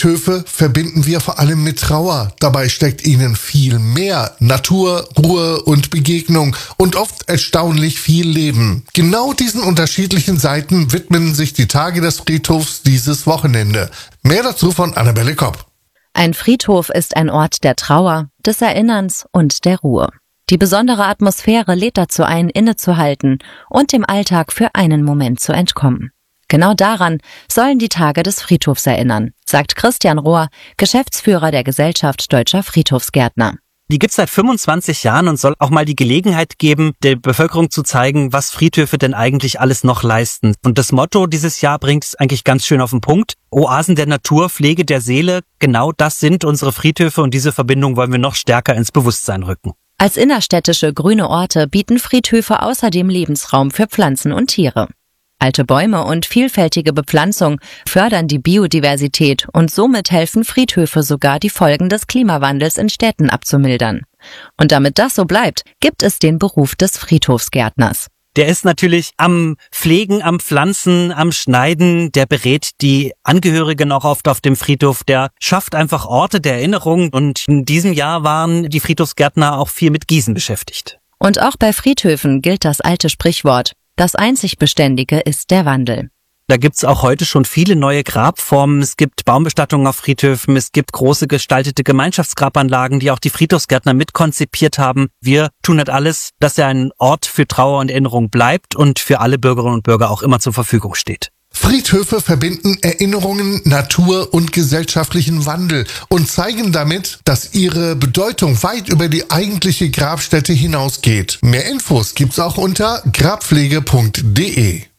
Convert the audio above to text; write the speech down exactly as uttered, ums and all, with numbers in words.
Friedhöfe verbinden wir vor allem mit Trauer. Dabei steckt ihnen viel mehr Natur, Ruhe und Begegnung und oft erstaunlich viel Leben. Genau diesen unterschiedlichen Seiten widmen sich die Tage des Friedhofs dieses Wochenende. Mehr dazu von Annabelle Kopp. Ein Friedhof ist ein Ort der Trauer, des Erinnerns und der Ruhe. Die besondere Atmosphäre lädt dazu ein, innezuhalten und dem Alltag für einen Moment zu entkommen. Genau daran sollen die Tage des Friedhofs erinnern, sagt Christian Rohr, Geschäftsführer der Gesellschaft Deutscher Friedhofsgärtner. Die gibt's seit fünfundzwanzig Jahren und soll auch mal die Gelegenheit geben, der Bevölkerung zu zeigen, was Friedhöfe denn eigentlich alles noch leisten. Und das Motto dieses Jahr bringt es eigentlich ganz schön auf den Punkt. Oasen der Natur, Pflege der Seele, genau das sind unsere Friedhöfe und diese Verbindung wollen wir noch stärker ins Bewusstsein rücken. Als innerstädtische grüne Orte bieten Friedhöfe außerdem Lebensraum für Pflanzen und Tiere. Alte Bäume und vielfältige Bepflanzung fördern die Biodiversität und somit helfen Friedhöfe sogar, die Folgen des Klimawandels in Städten abzumildern. Und damit das so bleibt, gibt es den Beruf des Friedhofsgärtners. Der ist natürlich am Pflegen, am Pflanzen, am Schneiden, der berät die Angehörigen auch oft auf dem Friedhof, der schafft einfach Orte der Erinnerung und in diesem Jahr waren die Friedhofsgärtner auch viel mit Gießen beschäftigt. Und auch bei Friedhöfen gilt das alte Sprichwort: Das einzig Beständige ist der Wandel. Da gibt's auch heute schon viele neue Grabformen. Es gibt Baumbestattungen auf Friedhöfen. Es gibt große gestaltete Gemeinschaftsgrabanlagen, die auch die Friedhofsgärtner mitkonzipiert haben. Wir tun halt alles, dass er ein Ort für Trauer und Erinnerung bleibt und für alle Bürgerinnen und Bürger auch immer zur Verfügung steht. Friedhöfe verbinden Erinnerungen, Natur und gesellschaftlichen Wandel und zeigen damit, dass ihre Bedeutung weit über die eigentliche Grabstätte hinausgeht. Mehr Infos gibt's auch unter grabpflege punkt de.